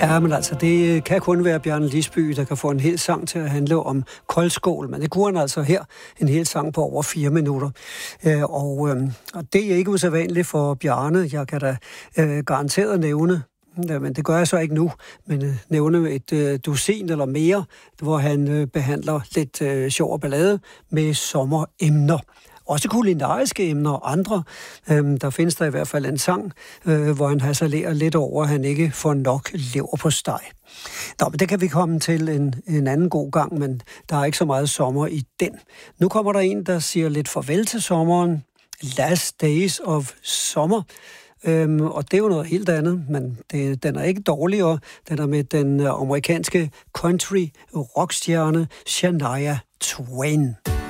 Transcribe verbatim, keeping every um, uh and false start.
Ja, men altså, det kan kun være Bjarne Lisby, der kan få en hel sang til at handle om koldskål, men det kunne han altså her, en hel sang på over fire minutter. Øh, og, øh, og det er ikke usædvanligt for Bjarne. Jeg kan da øh, garanteret nævne, ja, men det gør jeg så ikke nu, men øh, nævne et øh, dusin eller mere, hvor han øh, behandler lidt øh, sjov og ballade med sommeremner. Også kulinariske emner og andre. Øhm, der findes der i hvert fald en sang, øh, hvor han hasalerer lidt over, at han ikke får nok leverpostej. Nå, men det kan vi komme til en, en anden god gang, men der er ikke så meget sommer i den. Nu kommer der en, der siger lidt farvel til sommeren. Last Days of Summer. Øhm, og det er jo noget helt andet, men det, den er ikke dårligere. Den er med den amerikanske country rockstjerne Shania Twain.